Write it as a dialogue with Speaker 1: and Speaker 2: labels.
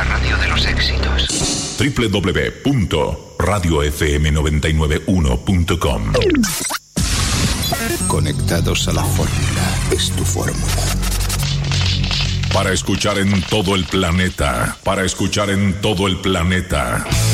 Speaker 1: la radio de los éxitos.
Speaker 2: www.radiofm991.com.
Speaker 3: Conectados a la fórmula, es tu fórmula.
Speaker 2: Para escuchar en todo el planeta.